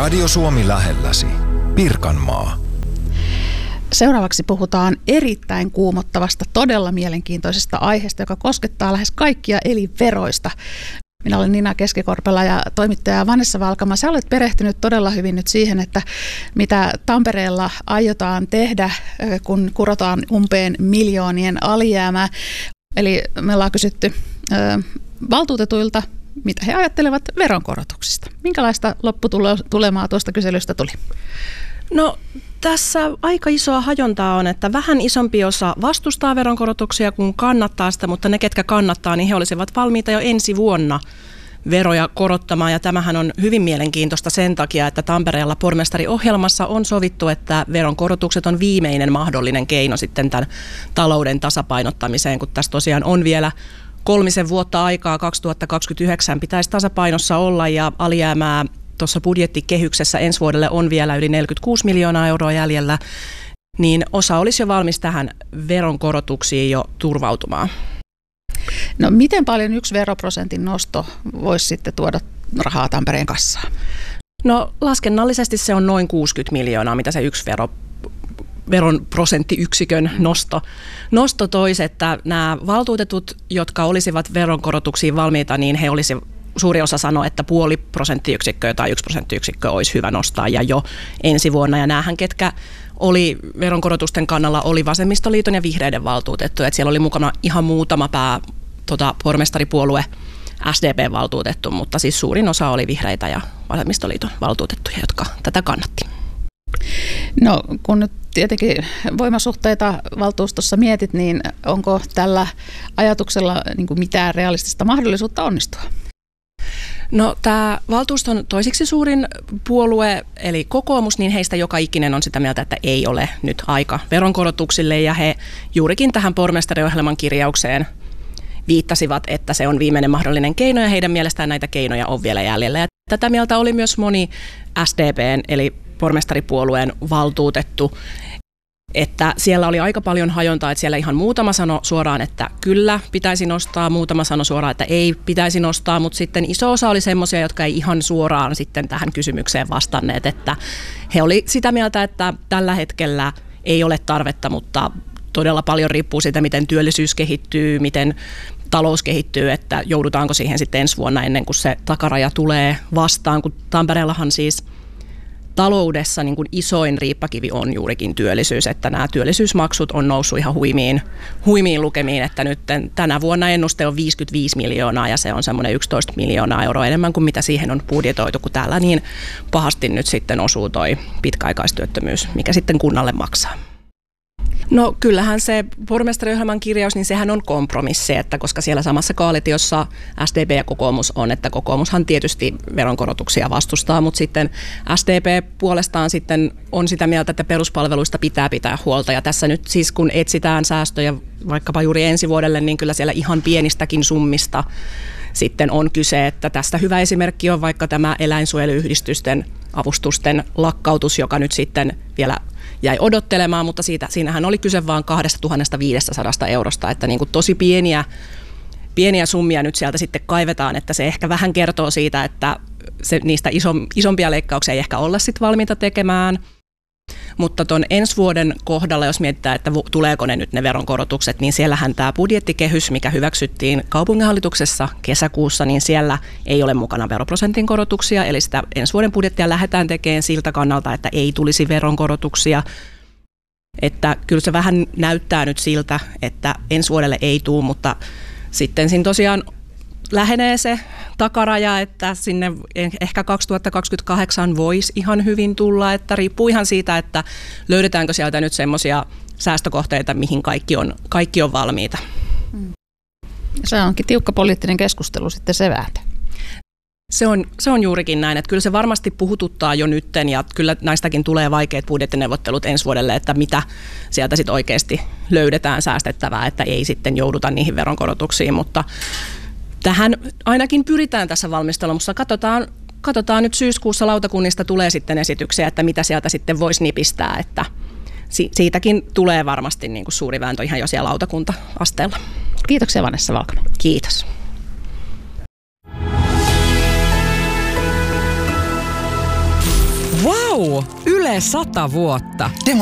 Radio Suomi lähelläsi. Pirkanmaa. Seuraavaksi puhutaan erittäin kuumottavasta, todella mielenkiintoisesta aiheesta, joka koskettaa lähes kaikkia, eli veroista. Minä olen Nina Keskikorpela ja toimittaja Vanessa Valkama. Sä olet perehtynyt todella hyvin nyt siihen, että mitä Tampereella aiotaan tehdä, kun kurotaan umpeen miljoonien alijäämää. Eli me ollaan kysytty valtuutetuilta, mitä he ajattelevat veronkorotuksista. Minkälaista lopputulemaa tuosta kyselystä tuli? No tässä aika isoa hajontaa on, että vähän isompi osa vastustaa veronkorotuksia kuin kannattaa sitä, mutta ne, ketkä kannattaa, niin he olisivat valmiita jo ensi vuonna veroja korottamaan. Ja tämähän on hyvin mielenkiintoista sen takia, että Tampereella pormestariohjelmassa on sovittu, että veronkorotukset on viimeinen mahdollinen keino sitten tämän talouden tasapainottamiseen, kun tässä tosiaan on vielä 3 vuotta aikaa, 2029 pitäisi tasapainossa olla ja alijäämää tuossa budjettikehyksessä ensi vuodelle on vielä yli 46 miljoonaa euroa jäljellä, niin osa olisi jo valmis tähän veronkorotuksiin jo turvautumaan. No miten paljon yksi veroprosentin nosto voisi sitten tuoda rahaa Tampereen kassaan? No laskennallisesti se on noin 60 miljoonaa, mitä se yksi veron prosenttiyksikön nosto toisi, että nämä valtuutetut, jotka olisivat veronkorotuksiin valmiita, niin he olisi suuri osa sanoo, että 0,5 prosenttiyksikköä tai 1 prosenttiyksikköä olisi hyvä nostaa ja jo ensi vuonna. Ja näähän, ketkä oli veronkorotusten kannalla, oli Vasemmistoliiton ja Vihreiden valtuutettu. Että siellä oli mukana ihan muutama pormestaripuolue SDP-valtuutettu, mutta siis suurin osa oli Vihreitä ja Vasemmistoliiton valtuutettuja, jotka tätä kannatti. No kun nyt tietenkin voimasuhteita valtuustossa mietit, niin onko tällä ajatuksella niin kuin mitään realistista mahdollisuutta onnistua? No tämä valtuuston toisiksi suurin puolue, eli kokoomus, niin heistä joka ikinen on sitä mieltä, että ei ole nyt aika veronkorotuksille ja he juurikin tähän pormestariohjelman kirjaukseen viittasivat, että se on viimeinen mahdollinen keino ja heidän mielestään näitä keinoja on vielä jäljellä. Ja tätä mieltä oli myös moni SDPn eli pormestaripuolueen valtuutettu, että siellä oli aika paljon hajontaa, että siellä ihan muutama sanoi suoraan, että kyllä pitäisi nostaa, muutama sanoi suoraan, että ei pitäisi nostaa, mutta sitten iso osa oli semmoisia, jotka ei ihan suoraan sitten tähän kysymykseen vastanneet, että he oli sitä mieltä, että tällä hetkellä ei ole tarvetta, mutta todella paljon riippuu siitä, miten työllisyys kehittyy, miten talous kehittyy, että joudutaanko siihen sitten ensi vuonna ennen kuin se takaraja tulee vastaan, kun Tampereellahan siis taloudessa niin kuin isoin riippakivi on juurikin työllisyys, että nämä työllisyysmaksut on noussut ihan huimiin lukemiin, että nyt tänä vuonna ennuste on 55 miljoonaa ja se on semmoinen 11 miljoonaa euroa enemmän kuin mitä siihen on budjetoitu, kun täällä niin pahasti nyt sitten osuu toi pitkäaikaistyöttömyys, mikä sitten kunnalle maksaa. No kyllähän se pormestariohjelman kirjaus, niin sehän on kompromissi, että koska siellä samassa koalitiossa SDP ja kokoomus on, että kokoomushan tietysti veronkorotuksia vastustaa, mutta sitten SDP puolestaan sitten on sitä mieltä, että peruspalveluista pitää huolta. Ja tässä nyt siis kun etsitään säästöjä vaikkapa juuri ensi vuodelle, niin kyllä siellä ihan pienistäkin summista sitten on kyse, että tästä hyvä esimerkki on vaikka tämä eläinsuojeluyhdistysten avustusten lakkautus, joka nyt sitten vielä jäi odottelemaan, mutta siinähän oli kyse vain 2500 eurosta, että niin kuin tosi pieniä summia nyt sieltä sitten kaivetaan, että se ehkä vähän kertoo siitä, että niistä isompia leikkauksia ei ehkä olla sitten valmiita tekemään. Mutta tuon ensi vuoden kohdalla, jos mietitään, että tuleeko ne nyt ne veronkorotukset, niin siellähän tämä budjettikehys, mikä hyväksyttiin kaupunginhallituksessa kesäkuussa, niin siellä ei ole mukana veroprosentin korotuksia, eli sitä ensi vuoden budjettia lähdetään tekemään siltä kannalta, että ei tulisi veronkorotuksia. Että kyllä se vähän näyttää nyt siltä, että ensi vuodelle ei tule, mutta sitten siinä tosiaan lähenee se takaraja, että sinne ehkä 2028 voisi ihan hyvin tulla, että riippuu ihan siitä, että löydetäänkö sieltä nyt semmoisia säästökohteita, mihin kaikki on valmiita. Se onkin tiukka poliittinen keskustelu sitten se vääntö. Se on juurikin näin, että kyllä se varmasti puhututtaa jo nytten ja kyllä näistäkin tulee vaikeat budjettineuvottelut ensi vuodelle, että mitä sieltä sitten oikeasti löydetään säästettävää, että ei sitten jouduta niihin veronkorotuksiin, mutta tähän ainakin pyritään tässä valmistelussa. Katsotaan nyt syyskuussa lautakunnista tulee sitten esityksiä, että mitä sieltä sitten voisi nipistää, että siitäkin tulee varmasti niin kuin suuri vääntö ihan jo siellä lautakunta-asteella. Kiitoksia Vanessa Valkama. Kiitos. Vau! Yle 100 vuotta.